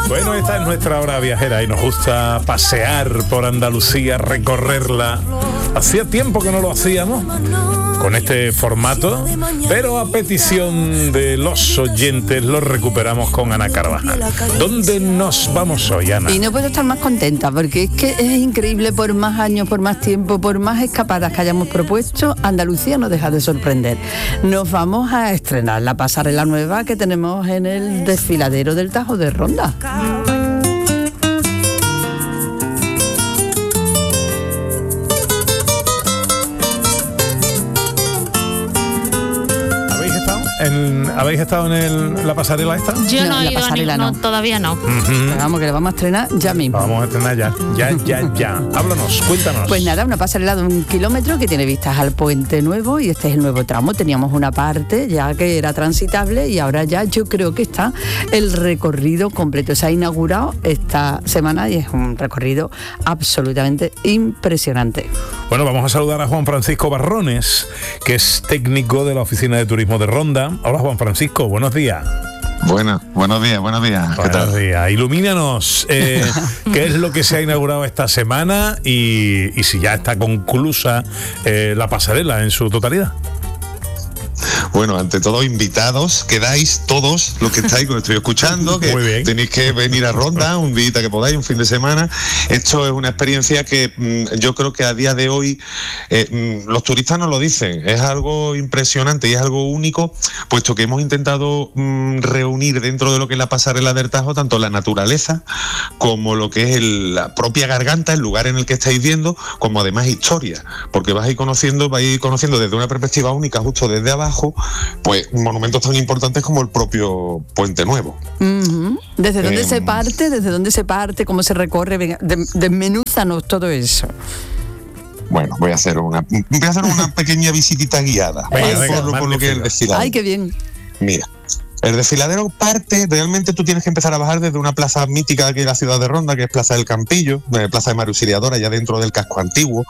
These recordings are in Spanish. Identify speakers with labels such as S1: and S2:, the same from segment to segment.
S1: Bueno, esta es nuestra hora viajera y nos gusta pasear por Andalucía, recorrerla. Hacía tiempo que no lo hacíamos con este formato, pero a petición de los oyentes lo recuperamos con Ana Carvajal. ¿Dónde nos vamos hoy, Ana?
S2: Y no puedo estar más contenta, porque es que es increíble, por más años, por más tiempo, por más escapadas que hayamos propuesto, Andalucía no deja de sorprender. Nos vamos a estrenar la pasarela nueva que tenemos en el desfiladero del Tajo de Ronda.
S1: ¿Habéis estado en la pasarela esta?
S3: Yo no he ido a ninguna, todavía no.
S2: Pero vamos, que la vamos a estrenar ya mismo.
S1: Vamos a estrenar ya. Háblanos, cuéntanos.
S2: Pues nada, una pasarela de 1 kilómetro que tiene vistas al Puente Nuevo, y este es el nuevo tramo. Teníamos una parte ya que era transitable y ahora ya yo creo que está el recorrido completo. Se ha inaugurado esta semana y es un recorrido absolutamente impresionante.
S1: Bueno, vamos a saludar a Juan Francisco Barrones, que es técnico de la Oficina de Turismo de Ronda. Hola, Juan Francisco, buenos días.
S4: Buenos días. ¿Qué tal?
S1: Buenos días. Ilumínanos, ¿qué es lo que se ha inaugurado esta semana y si ya está conclusa la pasarela en su totalidad?
S4: Bueno, ante todo, invitados, quedáis todos los que estáis, que os estoy escuchando, que tenéis que venir a Ronda un día que podáis, un fin de semana. Esto es una experiencia que yo creo que a día de hoy los turistas nos lo dicen, es algo impresionante y es algo único, puesto que hemos intentado reunir dentro de lo que es la pasarela del Tajo tanto la naturaleza como lo que es la propia garganta, el lugar en el que estáis viendo, como además historia, porque vais a ir conociendo desde una perspectiva única, justo desde abajo, pues monumentos tan importantes como el propio Puente Nuevo.
S2: Uh-huh. ¿Desde dónde se parte? ¿Desde dónde se parte? ¿Cómo se recorre? Venga, desmenúzanos todo eso.
S4: Bueno, voy a hacer una pequeña visitita guiada por lo que es el desfiladero.
S2: ¡Ay, qué bien!
S4: Mira, el desfiladero parte, realmente tú tienes que empezar a bajar desde una plaza mítica que es la ciudad de Ronda, que es Plaza del Campillo, Plaza de María Auxiliadora, ya dentro del casco antiguo.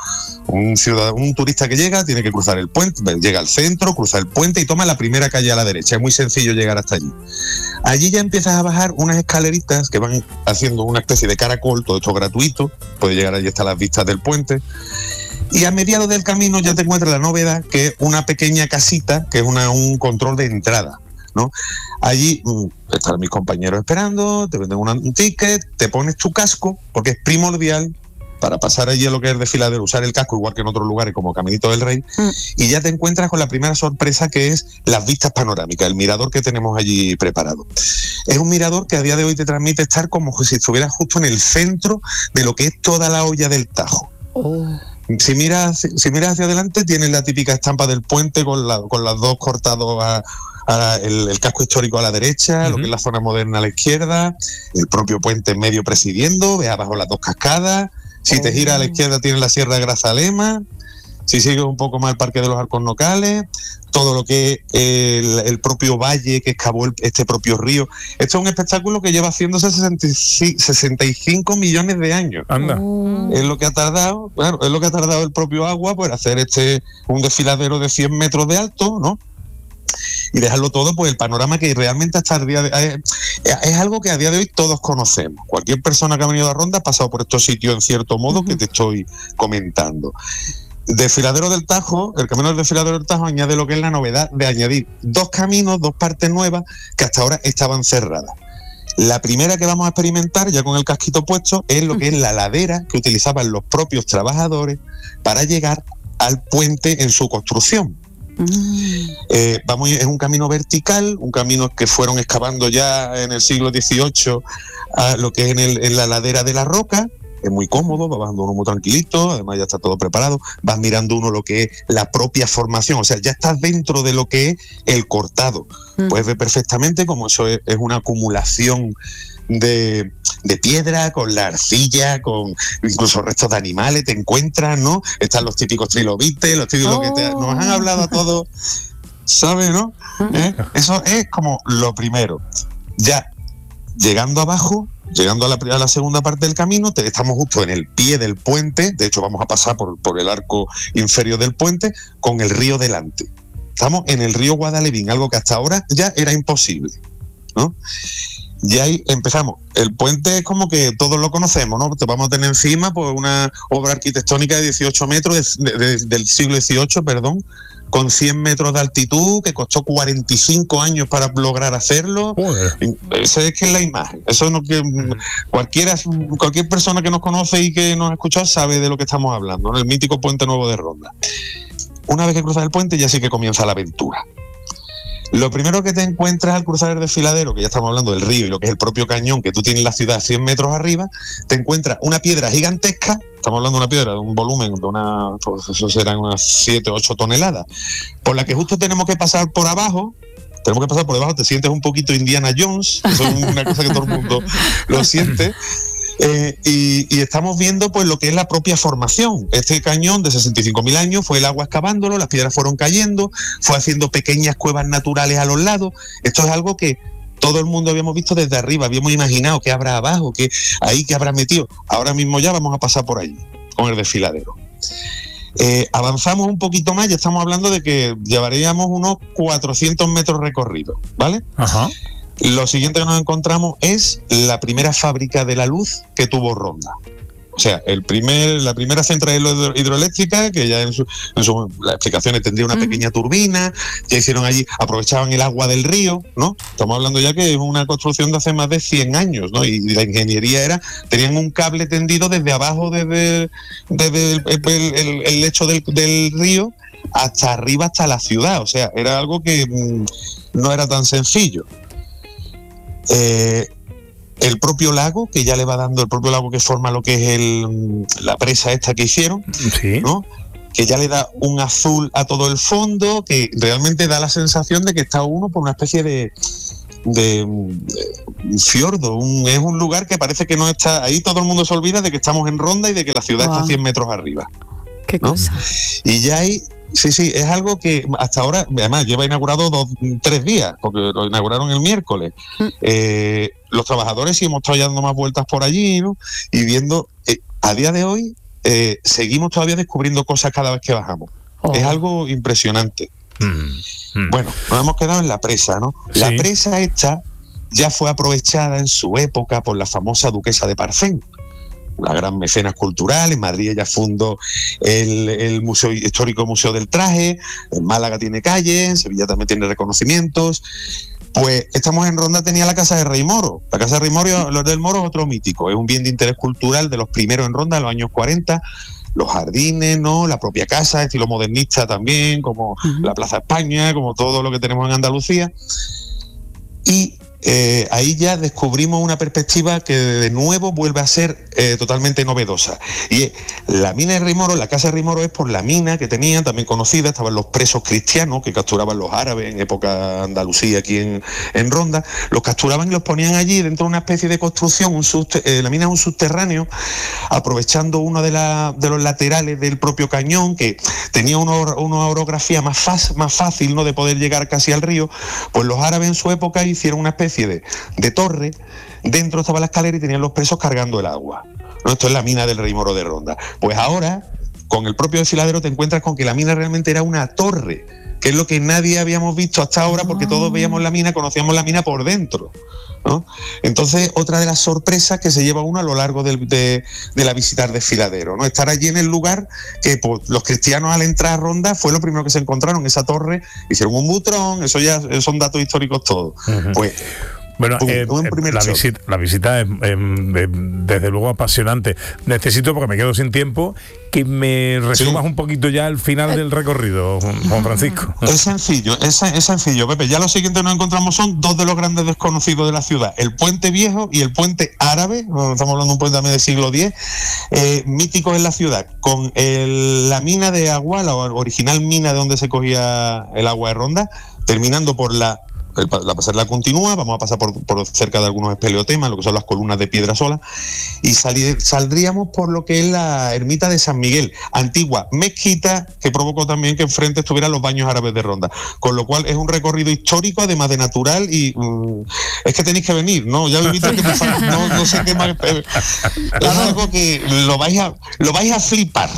S4: Un turista que llega tiene que cruzar el puente, llega al centro, cruza el puente y toma la primera calle a la derecha. Es muy sencillo llegar hasta allí. Allí ya empiezas a bajar unas escaleritas que van haciendo una especie de caracol, todo esto gratuito, puedes llegar allí hasta las vistas del puente. Y a mediados del camino ya te encuentras la novedad, que es una pequeña casita, que es un control de entrada, ¿no? Allí están mis compañeros esperando, te venden un ticket, te pones tu casco, porque es primordial para pasar allí a lo que es el desfiladero, usar el casco igual que en otros lugares como Caminito del Rey, y ya te encuentras con la primera sorpresa, que es las vistas panorámicas, el mirador que tenemos allí preparado. Es un mirador que a día de hoy te transmite estar como si estuvieras justo en el centro de lo que es toda la hoya del Tajo. Si miras hacia adelante, tienes la típica estampa del puente con las dos cortados el casco histórico a la derecha, lo que es la zona moderna a la izquierda, el propio puente en medio presidiendo, ve abajo las dos cascadas. Si te giras a la izquierda tienes la Sierra de Grazalema, si sigues un poco más el Parque de los Arcos Nocales, todo lo que es el propio valle que excavó este propio río. Esto es un espectáculo que lleva haciéndose 65 millones de años.
S1: Anda.
S4: Es lo que ha tardado, claro, es lo que ha tardado el propio agua por hacer un desfiladero de 100 metros de alto, ¿no? Y dejarlo todo, pues el panorama que realmente hasta el día de es algo que a día de hoy todos conocemos. Cualquier persona que ha venido a Ronda ha pasado por estos sitios en cierto modo que te estoy comentando. Desfiladero del Tajo, el camino del desfiladero del Tajo añade lo que es la novedad de añadir 2 caminos, 2 partes nuevas que hasta ahora estaban cerradas. La primera que vamos a experimentar, ya con el casquito puesto, es lo que es la ladera que utilizaban los propios trabajadores para llegar al puente en su construcción. Es un camino vertical, un camino que fueron excavando ya en el siglo XVIII, a lo que es en la ladera de la Roca. Es muy cómodo, va bajando uno muy tranquilito, además ya está todo preparado, vas mirando uno lo que es la propia formación, o sea, ya estás dentro de lo que es el cortado. Puedes ver perfectamente cómo eso es una acumulación de piedra, con la arcilla, con incluso restos de animales, te encuentras, ¿no? Están los típicos trilobites, los típicos que nos han hablado a todos, ¿sabes, no? Eso es como lo primero. Ya, llegando abajo, llegando a la segunda parte del camino, estamos justo en el pie del puente, de hecho vamos a pasar por el arco inferior del puente, con el río delante. Estamos en el río Guadalevín, algo que hasta ahora ya era imposible, ¿no? ya ahí empezamos. El puente es como que todos lo conocemos, ¿no? Te vamos a tener encima pues una obra arquitectónica de 18 metros del siglo XVIII, perdón, con 100 metros de altitud, que costó 45 años para lograr hacerlo. Esa es que es la imagen. Eso no que cualquier persona que nos conoce y que nos ha escuchado sabe de lo que estamos hablando, ¿no? El mítico Puente Nuevo de Ronda. Una vez que cruzas el puente ya sí que comienza la aventura. Lo primero que te encuentras al cruzar el desfiladero, que ya estamos hablando del río y lo que es el propio cañón que tú tienes en la ciudad 100 metros arriba, te encuentras una piedra gigantesca. Estamos hablando de una piedra de un volumen de pues eso serán unas 7 o 8 toneladas, por la que justo tenemos que pasar por abajo. Tenemos que pasar por debajo, te sientes un poquito Indiana Jones, eso es una cosa que todo el mundo lo siente. Y estamos viendo pues lo que es la propia formación. Este cañón de 65.000 años fue el agua excavándolo, las piedras fueron cayendo, fue haciendo pequeñas cuevas naturales a los lados. Esto es algo que todo el mundo habíamos visto desde arriba, habíamos imaginado qué habrá abajo, qué habrá metido. Ahora mismo ya vamos a pasar por allí con el desfiladero. Avanzamos un poquito más, ya estamos hablando de que llevaríamos unos 400 metros recorridos, ¿vale? Ajá. Lo siguiente que nos encontramos es la primera fábrica de la luz que tuvo Ronda. O sea, la primera central hidroeléctrica, que ya en sus explicaciones tendría una pequeña turbina, ya hicieron allí, aprovechaban el agua del río, ¿no? Estamos hablando ya que es una construcción de hace más de 100 años, ¿no? Y la ingeniería tenían un cable tendido desde abajo, desde el lecho del río, hasta arriba, hasta la ciudad. O sea, era algo que no era tan sencillo. El propio lago, que ya le va dando, el propio lago que forma lo que es la presa esta que hicieron, sí, ¿no? Que ya le da un azul a todo el fondo, que realmente da la sensación de que está uno por una especie de fiordo, es un lugar que parece que no está, ahí todo el mundo se olvida de que estamos en Ronda y de que la ciudad está 100 metros arriba.
S2: Qué cosa.
S4: Y ya hay... Sí, es algo que hasta ahora, además, lleva inaugurado 3 días, porque lo inauguraron el miércoles. Los trabajadores sí hemos estado dando más vueltas por allí, ¿no? Y viendo, a día de hoy, seguimos todavía descubriendo cosas cada vez que bajamos. Es algo impresionante. Bueno, nos hemos quedado en la presa, ¿no? Sí. La presa esta ya fue aprovechada en su época por la famosa duquesa de Parcén, una gran mecenas cultural. En Madrid ella fundó el Museo Histórico Museo del Traje, en Málaga tiene calle, en Sevilla también tiene reconocimientos. Pues estamos en Ronda, tenía la Casa de Rey Moro. La Casa de Rey Moro, los del Moro es otro mítico, es un bien de interés cultural de los primeros en Ronda, en los años 40, los jardines, ¿no? La propia casa, estilo modernista también, como la Plaza España, como todo lo que tenemos en Andalucía. Y ahí ya descubrimos una perspectiva que de nuevo vuelve a ser totalmente novedosa. Y la mina de Rey Moro, la casa de Rey Moro, es por la mina que tenían, también conocida, estaban los presos cristianos que capturaban los árabes en época Andalucía, aquí en Ronda, los capturaban y los ponían allí dentro de una especie de construcción, la mina es un subterráneo, aprovechando uno de los laterales del propio cañón, que tenía una orografía más fácil, ¿no?, de poder llegar casi al río. Pues los árabes en su época hicieron una especie de torre, dentro estaba la escalera y tenían los presos cargando el agua, ¿no? Esto es la mina del Rey Moro de Ronda. Pues ahora, con el propio desfiladero, te encuentras con que la mina realmente era una torre, que es lo que nadie habíamos visto hasta ahora, porque todos veíamos la mina, conocíamos la mina por dentro, ¿no? Entonces, otra de las sorpresas que se lleva uno a lo largo de la visita al desfiladero, ¿no? Estar allí en el lugar que pues, los cristianos al entrar a Ronda fue lo primero que se encontraron, esa torre, hicieron un butrón, eso ya son datos históricos todos. Pues
S1: bueno, la visita es desde luego apasionante. Necesito, porque me quedo sin tiempo, que me resumas un poquito ya el final del recorrido, Juan Francisco.
S4: Es sencillo, Pepe. Ya lo siguiente que nos encontramos son dos de los grandes desconocidos de la ciudad, el Puente Viejo y el Puente Árabe. Estamos hablando de un puente también del siglo X, míticos en la ciudad, con la mina de agua, la original mina de donde se cogía el agua de Ronda, terminando por la pasarela continúa, vamos a pasar por cerca de algunos espeleotemas, lo que son las columnas de piedra sola, y saldríamos por lo que es la ermita de San Miguel, antigua mezquita que provocó también que enfrente estuvieran los baños árabes de Ronda, con lo cual es un recorrido histórico, además de natural, y es que tenéis que venir, ¿no? Ya lo he visto que no sé qué más, es algo que lo vais a flipar.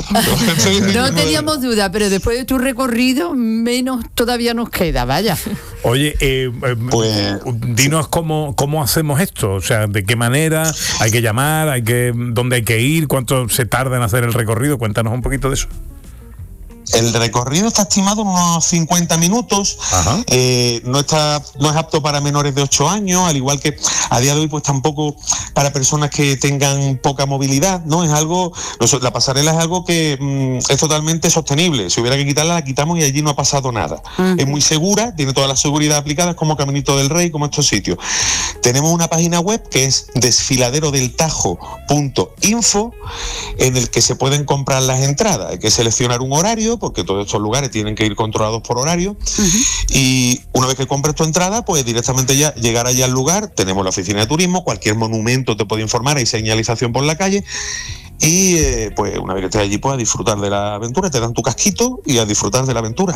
S2: No teníamos duda, pero después de tu recorrido menos todavía nos queda, vaya.
S1: Oye,
S4: Pues
S1: dinos cómo hacemos esto, o sea, de qué manera hay que llamar, dónde hay que ir, cuánto se tarda en hacer el recorrido. Cuéntanos un poquito de eso.
S4: El recorrido está estimado en unos 50 minutos. No es apto para menores de 8 años, al igual que a día de hoy pues tampoco para personas que tengan poca movilidad, ¿no? La pasarela es algo que es totalmente sostenible. Si hubiera que quitarla, la quitamos y allí no ha pasado nada. Es muy segura, tiene toda la seguridad aplicada, como Caminito del Rey, como estos sitios. Tenemos una página web que es desfiladerodeltajo.info, en el que se pueden comprar las entradas. Hay que seleccionar un horario, porque todos estos lugares tienen que ir controlados por horario, y una vez que compres tu entrada, pues directamente ya llegar allá al lugar. Tenemos la oficina de turismo, cualquier monumento te puede informar, hay señalización por la calle, y pues una vez que estés allí, pues a disfrutar de la aventura, te dan tu casquito y a disfrutar de la aventura.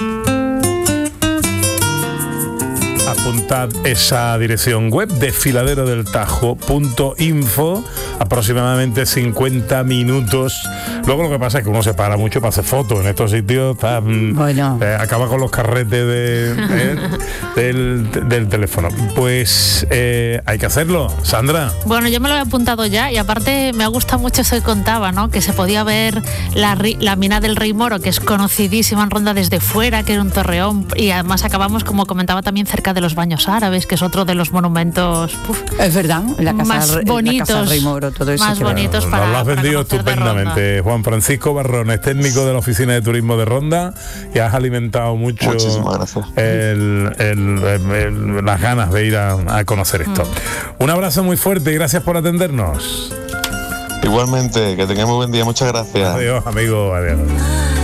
S1: Apuntad esa dirección web, desfiladerodeltajo.info, aproximadamente 50 minutos. Luego lo que pasa es que uno se para mucho para hacer fotos en estos sitios. Acaba con los carretes del teléfono. Pues hay que hacerlo, Sandra.
S3: Bueno, yo me lo he apuntado ya, y aparte me ha gustado mucho eso que contaba, ¿no? Que se podía ver la mina del Rey Moro, que es conocidísima en Ronda desde fuera, que era un torreón, y además acabamos, como comentaba, también cerca de los baños árabes, que es otro de los monumentos
S2: es verdad, la casa,
S3: más bonitos,
S2: la casa Rey Moro, todo eso,
S3: más bonitos para,
S1: lo has vendido estupendamente, Juan Francisco Barrones, técnico de la Oficina de Turismo de Ronda, y has alimentado mucho las ganas de ir a conocer esto. Un abrazo muy fuerte y gracias por atendernos.
S4: Igualmente, que tengamos buen día, muchas gracias.
S1: Adiós, amigo, adiós.